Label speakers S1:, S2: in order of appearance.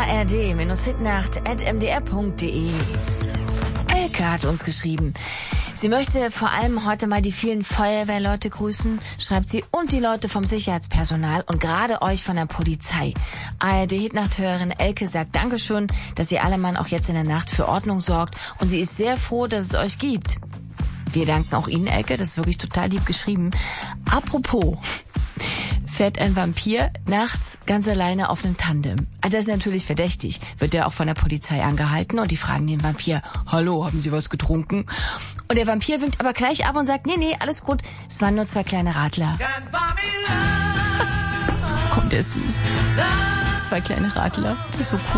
S1: ard-hitnacht@mdr.de. Elke hat uns geschrieben. Sie möchte vor allem heute mal die vielen Feuerwehrleute grüßen, schreibt sie, und die Leute vom Sicherheitspersonal und gerade euch von der Polizei. ARD-Hitnacht-Hörerin Elke sagt Dankeschön, dass ihr alle Mann auch jetzt in der Nacht für Ordnung sorgt und sie ist sehr froh, dass es euch gibt. Wir danken auch Ihnen, Elke, das ist wirklich total lieb geschrieben. Apropos, fährt ein Vampir nachts ganz alleine auf einem Tandem. Also das ist natürlich verdächtig. Wird er auch von der Polizei angehalten und die fragen den Vampir, hallo, haben Sie was getrunken? Und der Vampir winkt aber gleich ab und sagt, nee, alles gut, es waren nur 2 kleine Radler. Komm, der ist süß. 2 kleine Radler, das ist so cool.